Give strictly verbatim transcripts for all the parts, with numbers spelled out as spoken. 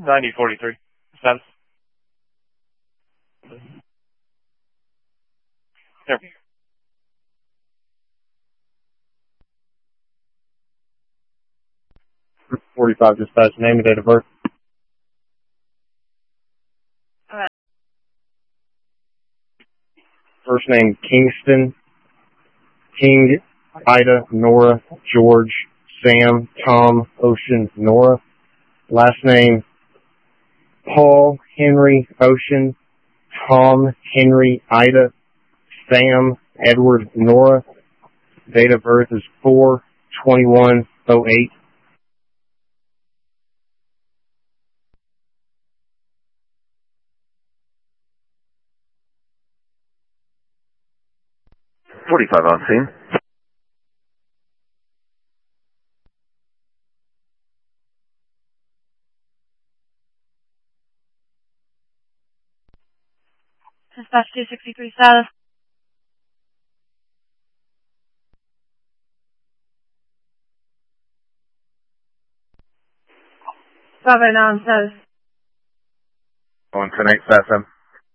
ninety forty-three. Status. Here. forty-five dispatch. Name and date of birth. Alright. First name Kingston. King, Ida, Nora, George, Sam, Tom, Ocean, Nora. Last name Paul, Henry, Ocean, Tom, Henry, Ida, Sam, Edward, Nora. Date of birth is four twenty-one oh eight. forty-five on scene. Dispatch two sixty-three status. five oh nine status. On ten eight S M.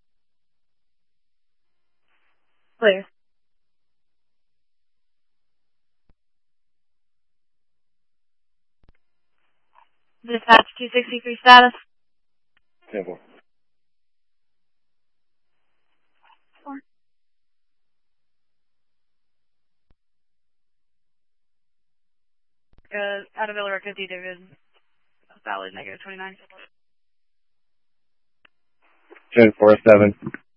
Clear. Dispatch two sixty-three status. Simple. Four. Uh, out of Villa fifty, David. Valid negative twenty-nine. ten four seven.